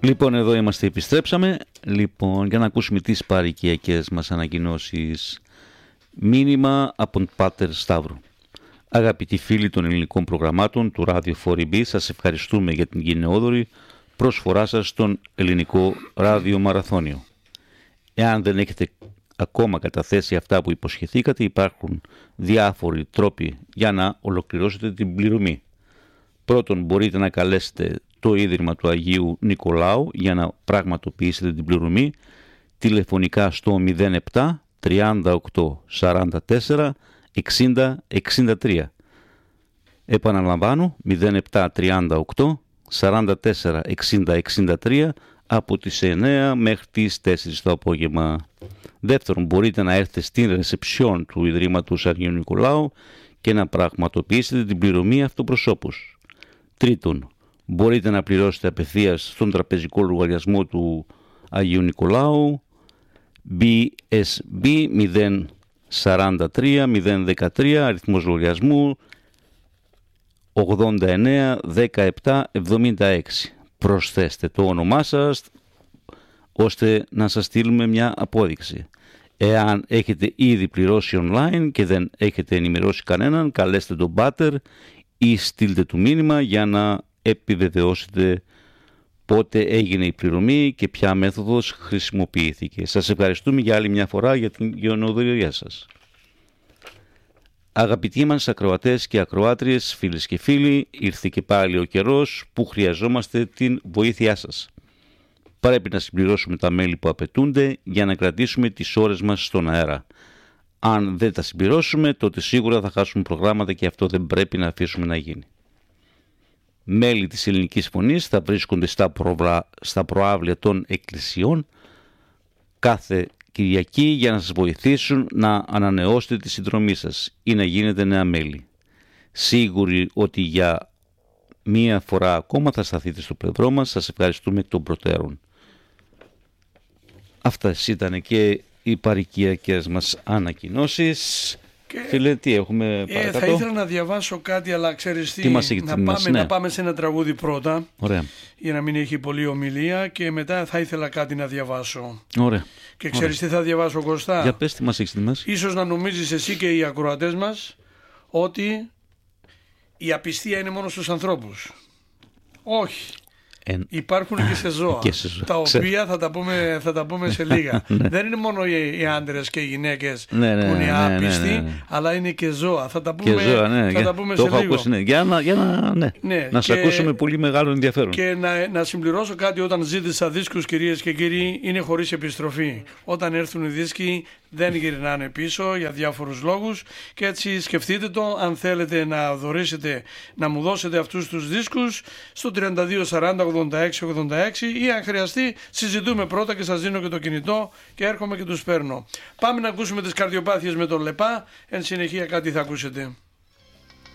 Λοιπόν, εδώ είμαστε, επιστρέψαμε. Λοιπόν, για να ακούσουμε τις παροικιακές μας ανακοινώσεις. Μήνυμα από τον Πάτερ Σταύρου. Αγαπητοί φίλοι των ελληνικών προγραμμάτων του Radio 4EB, σας ευχαριστούμε για την γενναιόδορη προσφορά σας στον ελληνικό ράδιο μαραθώνιο. Εάν δεν έχετε ακόμα καταθέσει αυτά που υποσχεθήκατε, υπάρχουν διάφοροι τρόποι για να ολοκληρώσετε την πληρωμή. Πρώτον, μπορείτε να καλέσετε το Ίδρυμα του Αγίου Νικολάου για να πραγματοποιήσετε την πληρωμή τηλεφωνικά στο 07 38 44 60 63. Επαναλαμβάνω, 07 38 44 60 63 από τις 9 μέχρι τις 4 το απόγευμα. Δεύτερον, μπορείτε να έρθετε στην ρεσεψιόν του Ιδρύματος Αγίου Νικολάου και να πραγματοποιήσετε την πληρωμή αυτοπροσώπους. Τρίτον, μπορείτε να πληρώσετε απευθείας στον τραπεζικό λογαριασμό του Αγίου Νικολάου BSB 043 013, αριθμός λογαριασμού 89 17 76. Προσθέστε το όνομά σας ώστε να σας στείλουμε μια απόδειξη. Εάν έχετε ήδη πληρώσει online και δεν έχετε ενημερώσει κανέναν, καλέστε τον Πάτερ ή στείλτε του μήνυμα για να επιβεβαιώσετε πότε έγινε η πληρωμή και ποια μέθοδος χρησιμοποιήθηκε. Σας ευχαριστούμε για άλλη μια φορά για την γενναιοδορία σας. Αγαπητοί μας ακροατές και ακροάτριες, φίλες και φίλοι, ήρθε και πάλι ο καιρός που χρειαζόμαστε την βοήθειά σας. Πρέπει να συμπληρώσουμε τα μέλη που απαιτούνται για να κρατήσουμε τις ώρες μας στον αέρα. Αν δεν τα συμπληρώσουμε, τότε σίγουρα θα χάσουμε προγράμματα και αυτό δεν πρέπει να αφήσουμε να γίνει. Μέλη της Ελληνικής Φωνής θα βρίσκονται στα προάβλια των εκκλησιών κάθε Κυριακή για να σας βοηθήσουν να ανανεώσετε τη συνδρομή σας ή να γίνετε νέα μέλη. Σίγουροι ότι για μία φορά ακόμα θα σταθείτε στο πλευρό μας. Σας ευχαριστούμε εκ των προτέρων. Αυτές ήταν και οι παροικιακές μας ανακοινώσεις. Φίλε, τι έχουμε παρακάτω? Θα ήθελα να διαβάσω κάτι, αλλά ξέρεις τι, να πάμε σε ένα τραγούδι πρώτα. Ωραία. Για να μην έχει πολλή ομιλία και μετά θα ήθελα κάτι να διαβάσω. Ωραία. Και ξέρεις τι θα διαβάσω, Κωστά? Για πες τι μας έχεις ετοιμάσει. Ίσως να νομίζεις εσύ και οι ακροατές μας ότι η απιστία είναι μόνο στους ανθρώπους. Όχι. Υπάρχουν και σε ζώα, τα οποία θα τα πούμε σε λίγα. Δεν είναι μόνο οι άντρες και οι γυναίκες που είναι άπιστοι, αλλά είναι και ζώα. Θα τα πούμε, σε λίγο. Για να σε ακούσουμε πολύ μεγάλο ενδιαφέρον. Και να συμπληρώσω κάτι: όταν ζήτησα δίσκους, κυρίες και κύριοι, είναι χωρίς επιστροφή. Όταν έρθουν οι δίσκοι δεν γυρνάνε πίσω για διάφορους λόγους, και έτσι σκεφτείτε το. Αν θέλετε να δωρήσετε, να μου δώσετε αυτούς τους δίσκους στο 32 40 86 86, ή αν χρειαστεί συζητούμε πρώτα και σας δίνω και το κινητό και έρχομαι και τους παίρνω. Πάμε να ακούσουμε τις καρδιοπάθειες με τον Λεπά. Εν συνεχεία κάτι θα ακούσετε.